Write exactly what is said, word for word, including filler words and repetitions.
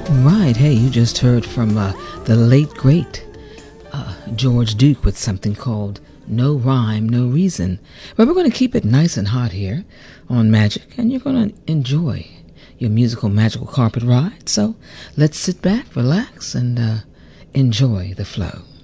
Right. Hey, you just heard from uh, the late, great uh, George Duke with something called No Rhyme, No Reason. But we're going to keep it nice and hot here on Magic, and you're going to enjoy your musical, magical carpet ride. So let's sit back, relax, and uh, enjoy the flow.